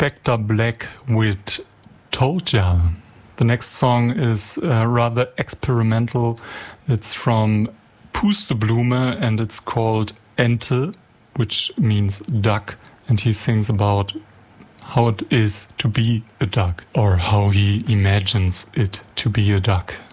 Inspector Black with Told Ya. The next song is rather experimental. It's from Pusteblume and it's called Ente, which means duck. And he sings about how it is to be a duck, or how he imagines it to be a duck.